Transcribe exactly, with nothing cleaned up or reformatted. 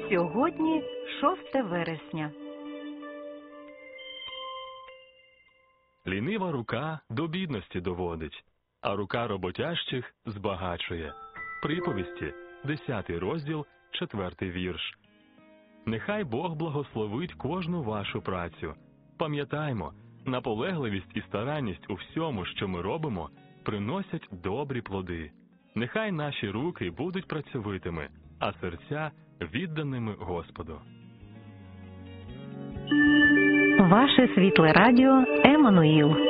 Сьогодні шосте вересня. Лінива рука до бідності доводить, а рука роботящих збагачує. Приповісті, десятий розділ, четвертий вірш. Нехай Бог благословить кожну вашу працю. Пам'ятаймо, наполегливість і старанність у всьому, що ми робимо, приносять добрі плоди. Нехай наші руки будуть працьовитими, а серця відданими Господу. Ваше світле радіо Еммануїл.